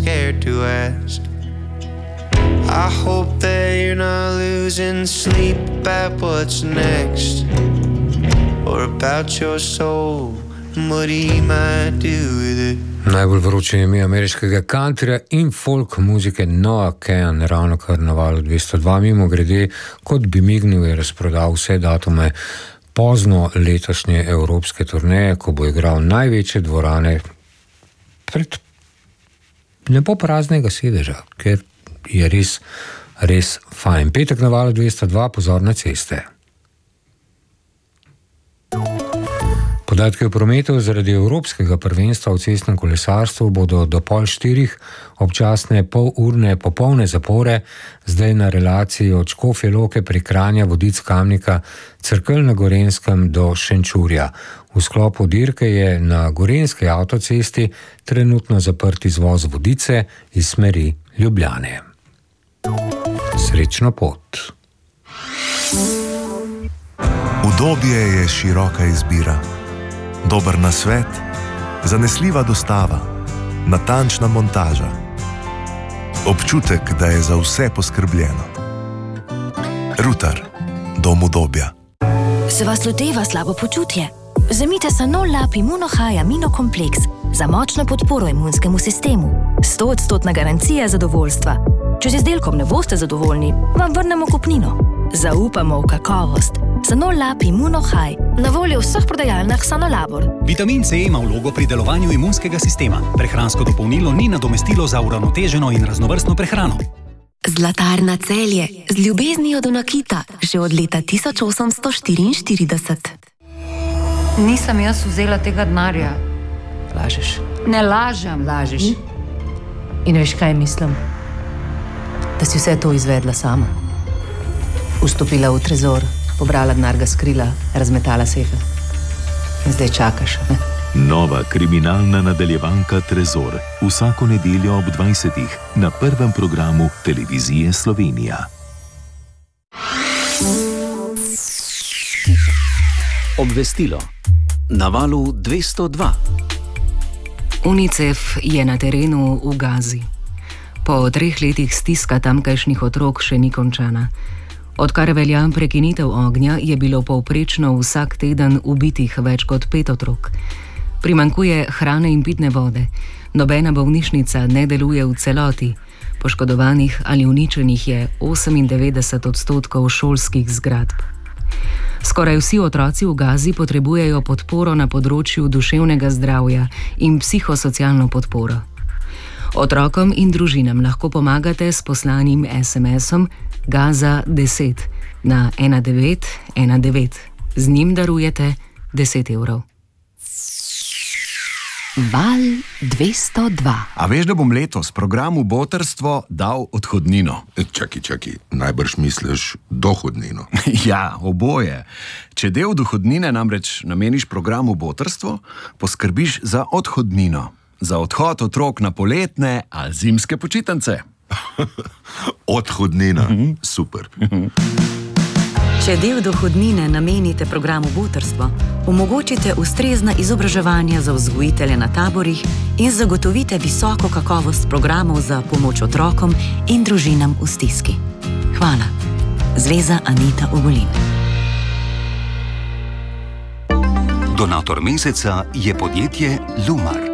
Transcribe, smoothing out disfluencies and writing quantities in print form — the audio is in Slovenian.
scared to ask. I hope that you're not losing sleep about what's next, or about your soul and what he might do with it. Najbolj vroče ime ameriškega countryja in folk muzike Noah Kahan ravno kar na valu 202. Mimo grede, kot bi mignil, je razprodal vse datume pozno letošnje evropske turneje, ko bo igral največje dvorane pred ne bo praznega sedeža, ker je res fajn. Petek na valu 202, pozor na ceste. Podatki o prometu zaradi evropskega prvenstva v cestnem kolesarstvu bodo do 3:30 občasne polurne popolne zapore, zdaj na relaciji od Škofje Loke pri Kranja, Vodic, Kamnika, Cerkelj na Gorenjskem do Šenčurja. V sklopu dirke je na gorenjski avtocesti trenutno zaprt izvoz Vodice iz smeri Ljubljane. Srečno pot. Udobje je široka izbira. Dober nasvet, zanesljiva dostava, natančna montaža. Občutek, da je za vse poskrbljeno. Rutar, dom udobja. Se vas loteva slabo počutje? Vzemite Sanol Lab Immunohigh Aminokompleks za močno podporo imunskemu sistemu. 100% garancija zadovoljstva. Če z izdelkom ne boste zadovoljni, vam vrnemo kupnino. Zaupamo v kakovost. Sanol Lab Immunohigh, na voljo v vseh prodajalnah Sanolabor. Vitamin C ima vlogo pri delovanju imunskega sistema. Prehransko dopolnilo ni nadomestilo za uravnoteženo in raznovrstno prehrano. Zlatarna Celje, z ljubeznijo do nakita, že od leta 1844. Nisem jaz vzela tega denarja. Lažeš. Ne lažem. Lažeš. In veš, kaj mislim? Da si vse to izvedla sama. Vstopila v trezor, pobrala denar, ga skrila, razmetala sefe. In zdaj čakaš. Nova kriminalna nadaljevanka Trezor. Vsako nedeljo ob 20. na prvem programu Televizije Slovenija. Obvestilo. Na valu 202. UNICEF je na terenu v Gazi. Po 3 letih stiska tamkajšnjih otrok še ni končana. Odkar velja prekinitev ognja, je bilo povprečno vsak teden ubitih več kot 5 otrok. Primanjkuje hrane in pitne vode. Nobena bolnišnica ne deluje v celoti. Poškodovanih ali uničenih je 98% šolskih zgradb. Skoraj vsi otroci v Gazi potrebujejo podporo na področju duševnega zdravja in psihosocialno podporo. Otrokom in družinam lahko pomagate s poslanim SMS-om Gaza 10 na 1919. Z njim darujete 10 evrov. Val 202. A veš, da bom letos programu Botrstvo dal odhodnino? Čakaj, najbrž misliš dohodnino. Ja, oboje. Če del dohodnine namreč nameniš programu Botrstvo, poskrbiš za odhodnino. Za odhod otrok na poletne ali zimske počitnice. Odhodnina, super. Če del dohodnine namenite programu Botrstvo, omogočite ustrezna izobraževanja za vzgojitelje na taborih in zagotovite visoko kakovost programov za pomoč otrokom in družinam v stiski. Hvala. Zveza Anita Ogulin. Donator meseca je podjetje Lumar.